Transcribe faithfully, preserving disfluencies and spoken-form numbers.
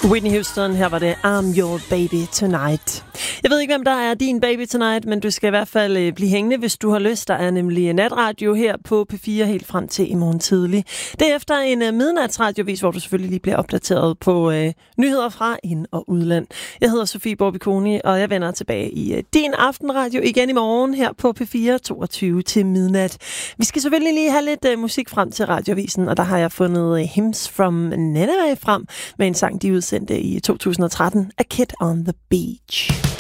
Whitney Houston, her var det I'm Your Baby Tonight. Jeg ved ikke, hvem der er din baby tonight, men du skal i hvert fald øh, blive hængende, hvis du har lyst. Der er nemlig natradio her på P fire helt frem til i morgen tidlig. Det er efter en øh, midnatsradiovis, hvor du selvfølgelig lige bliver opdateret på øh, nyheder fra ind- og udland. Jeg hedder Sofie Borbiconi, og jeg vender tilbage i øh, din aftenradio igen i morgen her på P fire toogtyve til midnat. Vi skal selvfølgelig lige have lidt øh, musik frem til radiovisen, og der har jeg fundet øh, Hymns from Nineveh frem med en sang, de udsendte i to tusind og tretten, A Kid on the Beach.